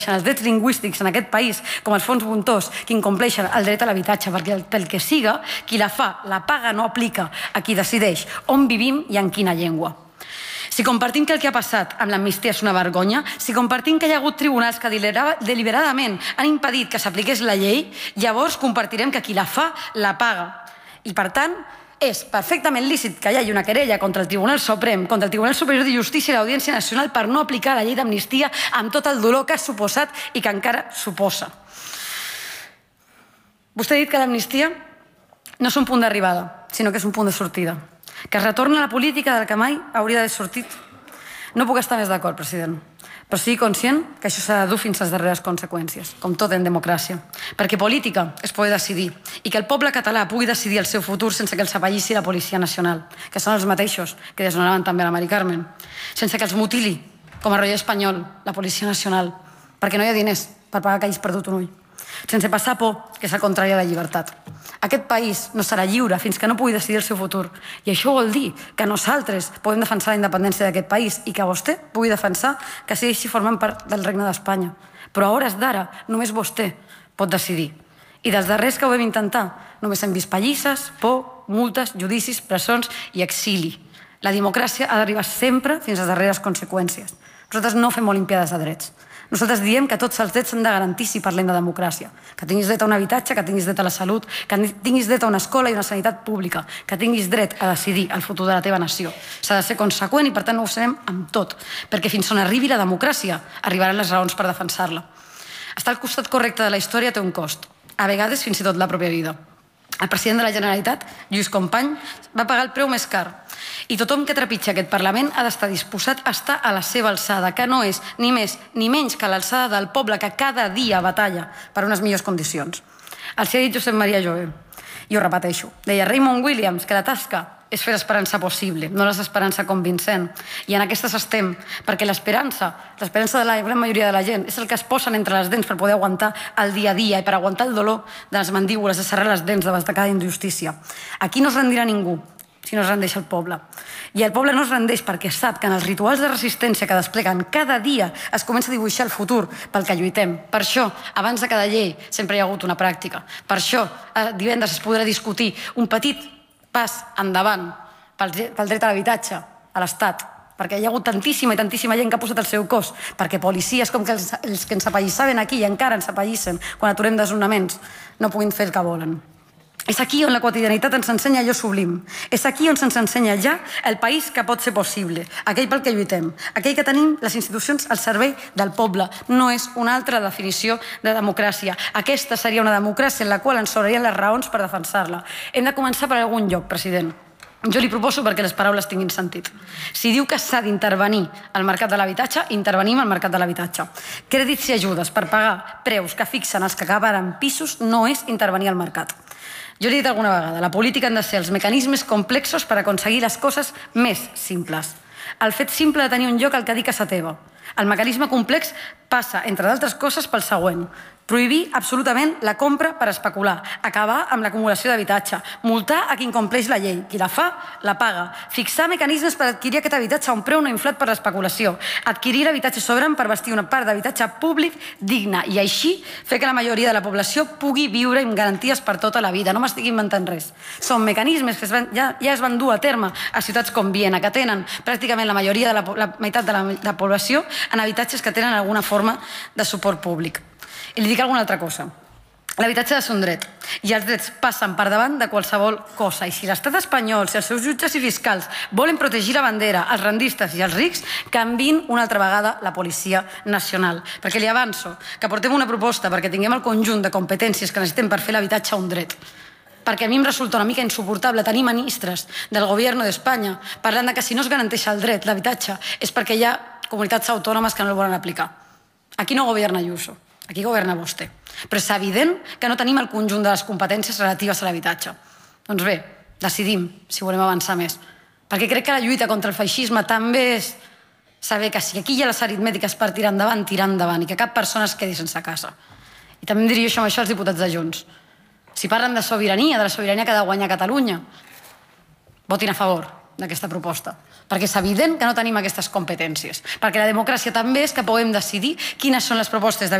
els drets lingüístics en aquest país, com els fons voltors, que incompleixen el dret a l'habitatge, perquè pel que siga, qui la fa, la paga, no aplica a qui decideix on vivim i en quina llengua. Si compartim que el que ha passat amb l'amnistia és una vergonya, si compartim que hi ha hagut tribunals que deliberadament han impedit que s'apliqués la llei, llavors compartirem que qui la fa, la paga. I, per tant, és perfectament lícit que hi hagi una querella contra el Tribunal Suprem, contra el Tribunal Superior de Justícia i l'Audiència Nacional per no aplicar la llei d'amnistia amb tot el dolor que ha suposat i que encara suposa. Vostè ha dit que l'amnistia no és un punt d'arribada, sinó que és un punt de sortida. Que es retorna a la política del que mai hauria d'haver sortit. No puc estar més d'acord, president, però sigui conscient que això s'ha de dur fins a les darreres conseqüències, com tot en democràcia. Perquè política és poder decidir i que el poble català pugui decidir el seu futur sense que els apallissi la Policia Nacional, que són els mateixos que desnonaven també la Mari Carmen, sense que els mutili, com a rotllo espanyol, la Policia Nacional, perquè no hi ha diners per pagar que hagis perdut un ull, sense passar por, que és el contrari a la llibertat. Aquest país no serà lliure fins que no pugui decidir el seu futur. I això vol dir que nosaltres podem defensar la independència d'aquest país i que vostè pugui defensar que segueixi formant part del Regne d'Espanya. Però a hores d'ara només vostè pot decidir. I dels darrers que ho vam intentar, només hem vist pallisses, por, multes, judicis, presons i exili. La democràcia ha d'arribar sempre fins a les darreres conseqüències. Nosaltres no fem olimpiades de drets. Nosaltres diem que tots els drets s'han de garantir si parlem de democràcia. Que tinguis dret a un habitatge, que tinguis dret a la salut, que tinguis dret a una escola i una sanitat pública, que tinguis dret a decidir el futur de la teva nació. S'ha de ser conseqüent i per tant ho serem amb tot, perquè fins on arribi la democràcia arribaran les raons per defensar-la. Estar al costat correcte de la història té un cost, a vegades fins i tot la pròpia vida. El president de la Generalitat, Lluís Companys, va pagar el preu més car. I tothom que trepitja aquest Parlament ha d'estar disposat a estar a la seva alçada, que no és ni més ni menys que l'alçada del poble que cada dia batalla per unes millors condicions. Els ha dit Josep Maria Jover, i ho repeteixo. Deia Raymond Williams que la tasca és fer l'esperança possible, no l'esperança convincent. I en aquestes estem, perquè l'esperança de la gran majoria de la gent, és el que es posen entre les dents per poder aguantar el dia a dia i per aguantar el dolor de les mandíbules, de serrar les dents davant de cada injustícia. Aquí no es rendirà ningú, si no es rendeix el poble. I el poble no es rendeix perquè sap que en els rituals de resistència que despleguen cada dia es comença a dibuixar el futur pel que lluitem. Per això, abans de cada llei, sempre hi ha hagut una pràctica. Per això, divendres es podrà discutir un petit pas endavant pel dret a l'habitatge a l'Estat, perquè hi ha hagut tantíssima i tantíssima gent que ha posat el seu cos, perquè policies com que els que ens apallissaven aquí i encara ens apallissen quan aturem desnonaments no puguin fer el que volen. És aquí on la quotidianitat ens ensenya allò sublim. És aquí on se'ns ensenya ja el país que pot ser possible, aquell pel que lluitem, aquell que tenim les institucions al servei del poble. No és una altra definició de democràcia. Aquesta seria una democràcia en la qual ens sobrarien les raons per defensar-la. Hem de començar per algun lloc, president. Jo li proposo perquè les paraules tinguin sentit. Si diu que s'ha d'intervenir al mercat de l'habitatge, intervenim al mercat de l'habitatge. Crèdits i ajudes per pagar preus que fixen els que acabaran pisos no és intervenir al mercat. Jo li he dit alguna vegada, la política han de ser els mecanismes complexos per aconseguir les coses més simples. El fet simple de tenir un lloc al que dir casa teva. El mecanisme complex passa, entre d'altres coses, pel següent. Prohibir absolutament la compra per especular, acabar amb l'acumulació d'habitatge, multar a qui incompleix la llei, qui la fa, la paga, fixar mecanismes per adquirir aquest habitatge a un preu no inflat per l'especulació, adquirir l'habitatge sobran per vestir una part d'habitatge públic digne i així fer que la majoria de la població pugui viure amb garanties per tota la vida. No m'estic inventant res. Són mecanismes que ja es van dur a terme a ciutats com Viena, que tenen pràcticament la majoria de la meitat de la població en habitatges que tenen alguna forma de suport públic. I li dic alguna altra cosa. L'habitatge ha de ser un dret i els drets passen per davant de qualsevol cosa. I si l'estat espanyol, si els seus jutges i fiscals volen protegir la bandera, els rendistes i els rics, canviïn una altra vegada la Policia Nacional. Perquè li avanço que portem una proposta perquè tinguem el conjunt de competències que necessitem per fer l'habitatge un dret. Perquè a mi em resulta una mica insuportable tenir ministres del govern d'Espanya parlant que si no es garanteix el dret, l'habitatge, és perquè hi ha comunitats autònomes que no el volen aplicar. Aquí no governa Ayuso. Aquí governa vostè. Però és evident que no tenim el conjunt de les competències relatives a l'habitatge. Doncs bé, decidim si volem avançar més. Perquè crec que la lluita contra el feixisme també és saber que si aquí hi ha les aritmètiques per tirar endavant i que cap persona es quedi sense casa. I també em dirigeixo amb això als diputats de Junts. Si parlen de sobirania, de la sobirania que ha de guanyar Catalunya, votin a favor d'aquesta proposta. perquè és evident que no tenim aquestes competències, perquè la democràcia també és que puguem decidir quines són les propostes de